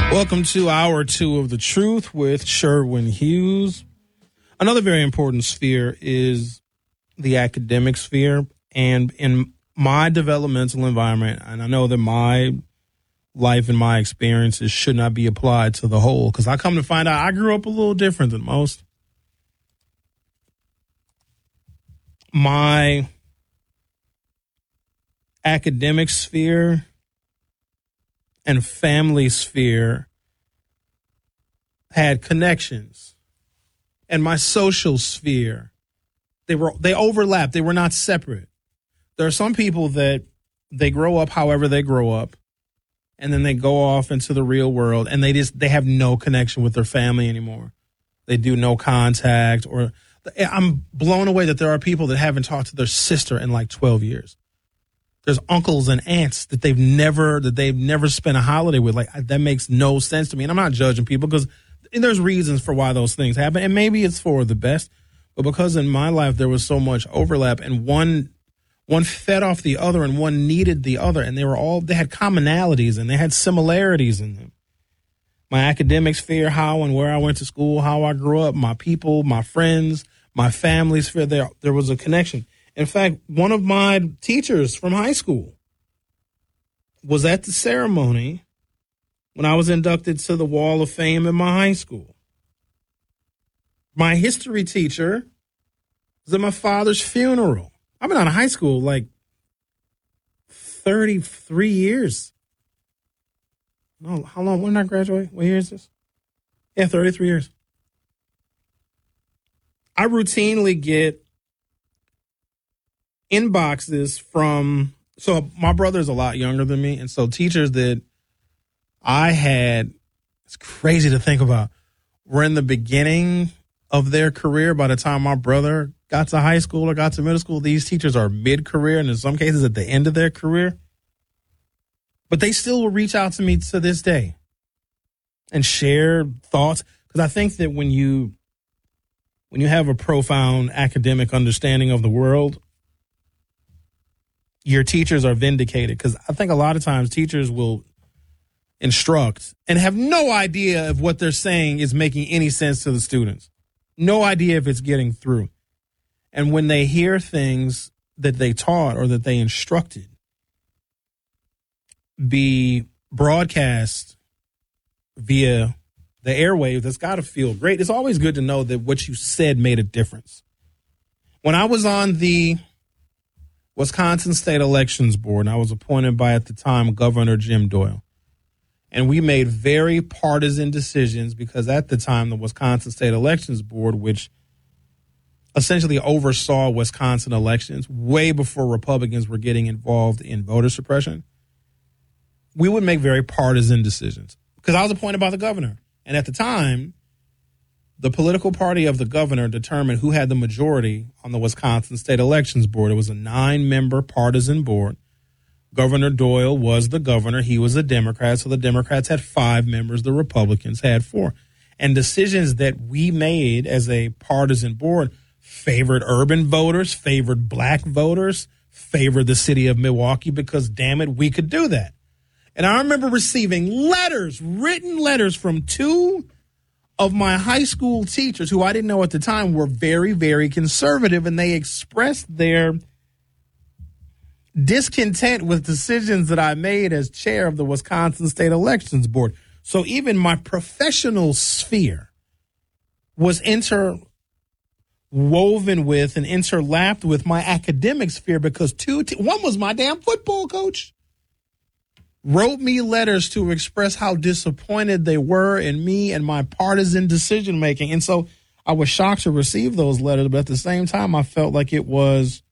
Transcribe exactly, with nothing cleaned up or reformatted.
Welcome to hour two of The Truth with Sherwin Hughes. Another very important sphere is the academic sphere. And in my developmental environment, and I know that my life and my experiences should not be applied to the whole, because I come to find out I grew up a little different than most. My academic sphere and family sphere had connections, and my social sphere, they were they overlapped. They were not separate. There are some people that they grow up however they grow up, and then they go off into the real world, and they just they have no connection with their family anymore. They do no contact, or I'm blown away that there are people that haven't talked to their sister in like twelve years. There's uncles and aunts that they've never that they've never spent a holiday with. Like, that makes no sense to me. And I'm not judging people, because there's reasons for why those things happen, and maybe it's for the best. But because in my life there was so much overlap, and one one fed off the other, and one needed the other, and they were all they had commonalities and they had similarities in them. My academic sphere, how and where I went to school, how I grew up, my people, my friends, my family sphere, there there was a connection. In fact, one of my teachers from high school was at the ceremony when I was inducted to the Wall of Fame in my high school. My history teacher was at my father's funeral. I've been out of high school like thirty-three years. No, how long? When did I graduate? What year is this? Yeah, thirty-three years. I routinely get inboxes from, so my brother's a lot younger than me, and so teachers that I had, it's crazy to think about, were in the beginning of their career. By the time my brother got to high school or got to middle school, these teachers are mid-career, and in some cases at the end of their career. But they still will reach out to me to this day and share thoughts, because I think that when you when you have a profound academic understanding of the world, your teachers are vindicated, because I think a lot of times teachers will instruct and have no idea if what they're saying is making any sense to the students. No idea if it's getting through. And when they hear things that they taught or that they instructed be broadcast via the airwaves, that's got to feel great. It's always good to know that what you said made a difference. When I was on the Wisconsin State Elections Board, and I was appointed by, at the time, Governor Jim Doyle. And we made very partisan decisions, because at the time, the Wisconsin State Elections Board, which essentially oversaw Wisconsin elections way before Republicans were getting involved in voter suppression, we would make very partisan decisions, because I was appointed by the governor. And at the time, the political party of the governor determined who had the majority on the Wisconsin State Elections Board. It was a nine-member partisan board. Governor Doyle was the governor. He was a Democrat, so the Democrats had five members. The Republicans had four. And decisions that we made as a partisan board favored urban voters, favored black voters, favored the city of Milwaukee, because, damn it, we could do that. And I remember receiving letters, written letters from two of my high school teachers, who I didn't know at the time were very, very conservative, and they expressed their discontent with decisions that I made as chair of the Wisconsin State Elections Board. So even my professional sphere was interwoven with and interlapped with my academic sphere, because two, te- one was my damn football coach, wrote me letters to express how disappointed they were in me and my partisan decision making. And so I was shocked to receive those letters, but at the same time, I felt like it was